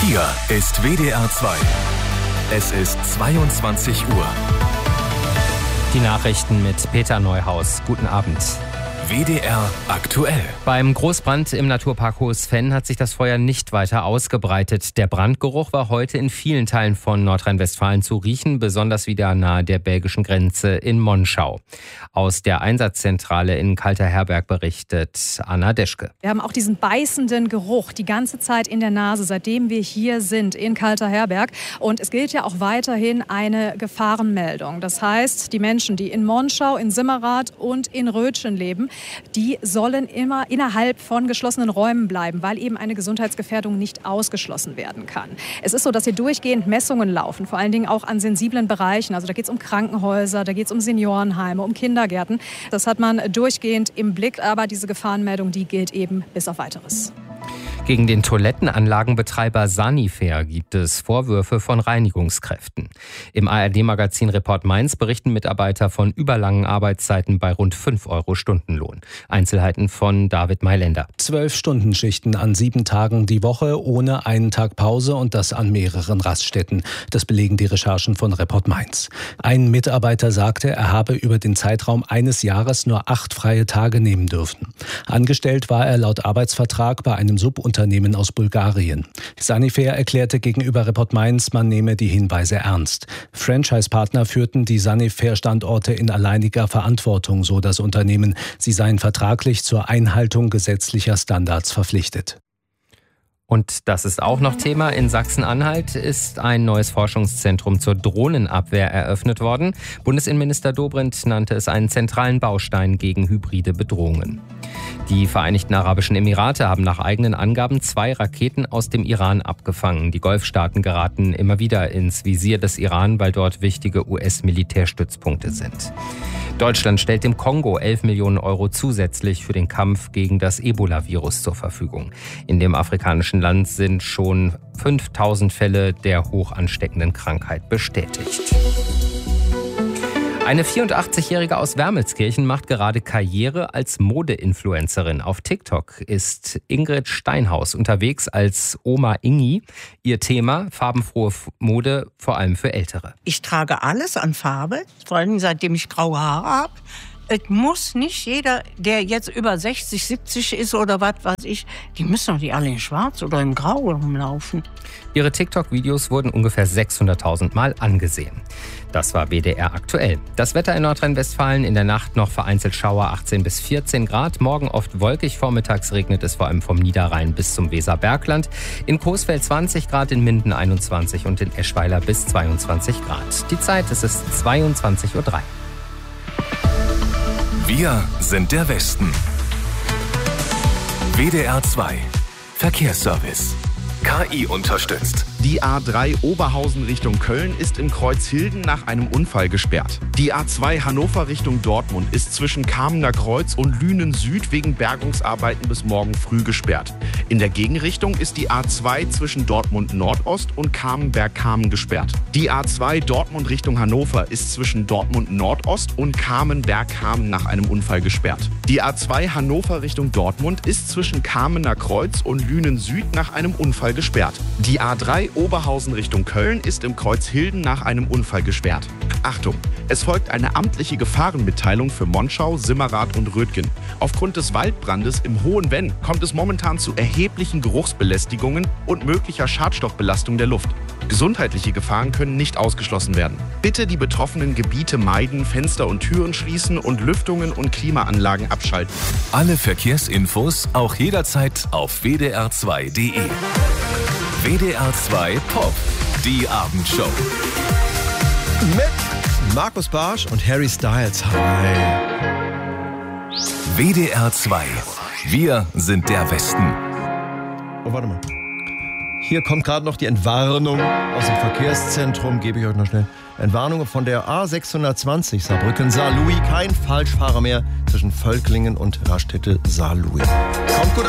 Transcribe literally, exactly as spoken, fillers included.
Hier ist W D R zwei. Es ist zweiundzwanzig Uhr. Die Nachrichten mit Peter Neuhaus. Guten Abend. W D R aktuell. Beim Großbrand im Naturpark Hohes Venn hat sich das Feuer nicht weiter ausgebreitet. Der Brandgeruch war heute in vielen Teilen von Nordrhein-Westfalen zu riechen, besonders wieder nahe der belgischen Grenze in Monschau. Aus der Einsatzzentrale in Kalterherberg berichtet Anna Deschke. Wir haben auch diesen beißenden Geruch die ganze Zeit in der Nase, seitdem wir hier sind in Kalterherberg. Und es gilt ja auch weiterhin eine Gefahrenmeldung. Das heißt, die Menschen, die in Monschau, in Simmerath und in Rötschen leben, die sollen immer innerhalb von geschlossenen Räumen bleiben, weil eben eine Gesundheitsgefährdung nicht ausgeschlossen werden kann. Es ist so, dass hier durchgehend Messungen laufen, vor allen Dingen auch an sensiblen Bereichen. Also da geht es um Krankenhäuser, da geht es um Seniorenheime, um Kindergärten. Das hat man durchgehend im Blick, aber diese Gefahrenmeldung, die gilt eben bis auf Weiteres. Gegen den Toilettenanlagenbetreiber Sanifair gibt es Vorwürfe von Reinigungskräften. Im A R D-Magazin Report Mainz berichten Mitarbeiter von überlangen Arbeitszeiten bei rund fünf Euro Stundenlohn. Einzelheiten von David Mailänder. Zwölf Stundenschichten an sieben Tagen die Woche, ohne einen Tag Pause und das an mehreren Raststätten. Das belegen die Recherchen von Report Mainz. Ein Mitarbeiter sagte, er habe über den Zeitraum eines Jahres nur acht freie Tage nehmen dürfen. Angestellt war er laut Arbeitsvertrag bei einem Subunternehmen Unternehmen aus Bulgarien. Sanifair erklärte gegenüber Report Mainz, man nehme die Hinweise ernst. Franchise-Partner führten die Sanifair-Standorte in alleiniger Verantwortung, so das Unternehmen. Sie seien vertraglich zur Einhaltung gesetzlicher Standards verpflichtet. Und das ist auch noch Thema. In Sachsen-Anhalt ist ein neues Forschungszentrum zur Drohnenabwehr eröffnet worden. Bundesinnenminister Dobrindt nannte es einen zentralen Baustein gegen hybride Bedrohungen. Die Vereinigten Arabischen Emirate haben nach eigenen Angaben zwei Raketen aus dem Iran abgefangen. Die Golfstaaten geraten immer wieder ins Visier des Iran, weil dort wichtige U S-Militärstützpunkte sind. Deutschland stellt dem Kongo elf Millionen Euro zusätzlich für den Kampf gegen das Ebola-Virus zur Verfügung. In dem afrikanischen Land sind schon fünftausend Fälle der hoch ansteckenden Krankheit bestätigt. Eine vierundachtzigjährige aus Wermelskirchen macht gerade Karriere als Modeinfluencerin. Auf TikTok ist Ingrid Steinhaus unterwegs als Oma Ingi. Ihr Thema: farbenfrohe Mode, vor allem für Ältere. Ich trage alles an Farbe, vor allem seitdem ich graue Haare habe. Es muss nicht jeder, der jetzt über sechzig, siebzig ist oder was weiß ich, die müssen doch nicht alle in Schwarz oder im Grau rumlaufen. Ihre TikTok-Videos wurden ungefähr sechshunderttausend Mal angesehen. Das war W D R aktuell. Das Wetter in Nordrhein-Westfalen: in der Nacht noch vereinzelt Schauer, achtzehn bis vierzehn Grad. Morgen oft wolkig, vormittags regnet es vor allem vom Niederrhein bis zum Weserbergland. In Coesfeld zwanzig Grad, in Minden einundzwanzig und in Eschweiler bis zweiundzwanzig Grad. Die Zeit, es ist zweiundzwanzig Uhr drei. Wir sind der Westen. W D R zwei Verkehrsservice. K I unterstützt. Die A drei Oberhausen Richtung Köln ist im Kreuz Hilden nach einem Unfall gesperrt. Die A zwei Hannover Richtung Dortmund ist zwischen Kamener Kreuz und Lünen Süd wegen Bergungsarbeiten bis morgen früh gesperrt. In der Gegenrichtung ist die A zwei zwischen Dortmund Nordost und Kamenberg-Kamen gesperrt. Die A zwei Dortmund Richtung Hannover ist zwischen Dortmund Nordost und Kamenberg-Kamen nach einem Unfall gesperrt. Die A zwei Hannover Richtung Dortmund ist zwischen Kamener Kreuz und Lünen Süd nach einem Unfall gesperrt. Die A drei Oberhausen Richtung Köln ist im Kreuz Hilden nach einem Unfall gesperrt. Achtung! Es folgt eine amtliche Gefahrenmitteilung für Monschau, Simmerath und Rötgen. Aufgrund des Waldbrandes im Hohen Venn kommt es momentan zu erheblichen Geruchsbelästigungen und möglicher Schadstoffbelastung der Luft. Gesundheitliche Gefahren können nicht ausgeschlossen werden. Bitte die betroffenen Gebiete meiden, Fenster und Türen schließen und Lüftungen und Klimaanlagen abschalten. Alle Verkehrsinfos auch jederzeit auf w d r zwei punkt d e. W D R zwei Pop, die Abendshow. Mit Markus Barsch und Harry Styles. Hi. W D R zwei. Wir sind der Westen. Oh, warte mal. Hier kommt gerade noch die Entwarnung aus dem Verkehrszentrum. Gebe ich euch noch schnell. Entwarnung von der A sechshundertzwanzig Saarbrücken-Saarlouis. Kein Falschfahrer mehr zwischen Völklingen und Raststätte Saarlouis. Kommt gut an.